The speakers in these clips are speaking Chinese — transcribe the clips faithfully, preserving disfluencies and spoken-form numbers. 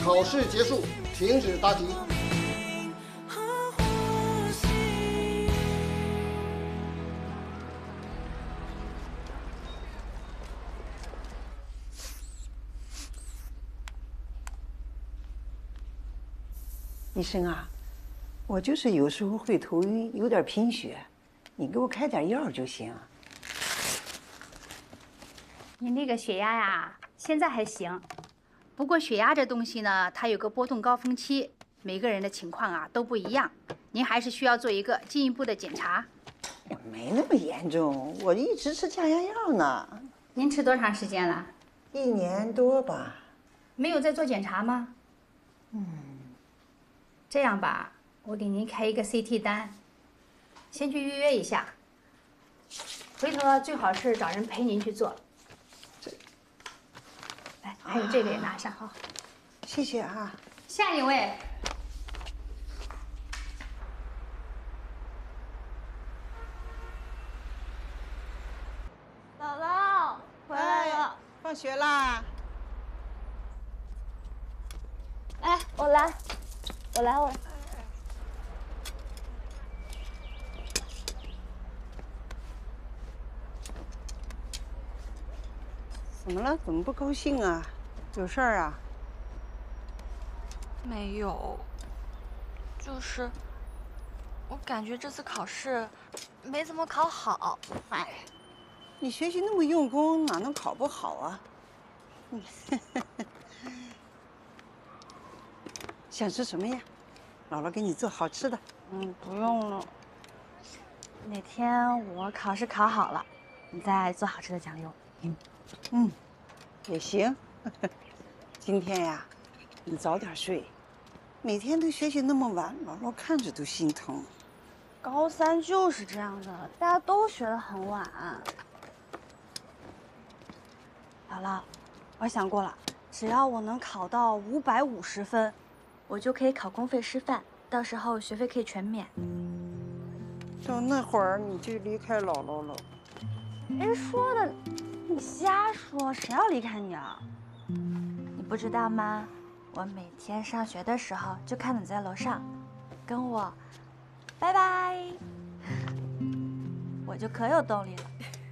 考试结束，停止答题。 医生啊，我就是有时候会头晕，有点贫血，你给我开点药就行。 你那个血压呀，现在还行，不过血压这东西呢，它有个波动高峰期，每个人的情况啊都不一样，您还是需要做一个进一步的检查。 没那么严重，我一直吃降压药呢。 您吃多长时间了？ 一年多吧。 没有在做检查吗？ 嗯。 这样吧，我给您开一个 C T 单，先去预约一下，回头最好是找人陪您去做。 这， 来，还有这个也拿上哈。 谢谢啊。 下一位。 姥姥回来了， 放学啦。 哎，我来，我来，我来。 怎么了？怎么不高兴啊？有事儿啊？ 没有，就是我感觉这次考试没怎么考好。 哎，你学习那么用功，哪能考不好啊？想吃什么呀？姥姥给你做好吃的。 嗯，不用了。哪天我考试考好了，你再做好吃的奖励我。嗯， 嗯，也行。今天呀，你早点睡，每天都学习那么晚，姥姥看着都心疼。 高三就是这样的，大家都学得很晚。姥姥，我想过了，只要我能考到五百五十分，我就可以考公费师范，到时候学费可以全免。 到那会儿你就离开姥姥了。 人说的，你瞎说，谁要离开你啊？你不知道吗？我每天上学的时候就看你在楼上，跟我拜拜，我就可有动力了。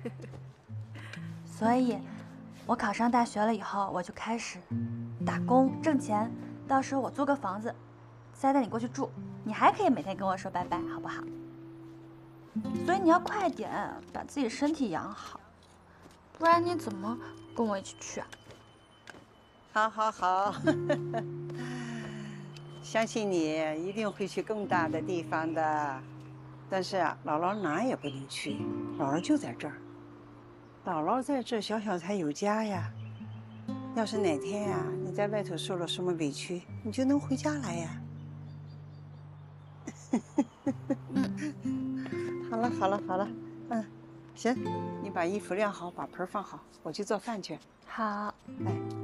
所以，我考上大学了以后，我就开始打工挣钱，到时候我租个房子，再带你过去住，你还可以每天跟我说拜拜，好不好？所以你要快点把自己身体养好，不然你怎么跟我一起去啊？ 好，好，好，相信你一定会去更大的地方的。但是啊，姥姥哪儿也不能去，姥姥就在这儿。姥姥在这，小小才有家呀。要是哪天呀，你在外头受了什么委屈，你就能回家来呀。好了，好了，好了，嗯，行，你把衣服晾好，把盆放好，我去做饭去。 好， 哎。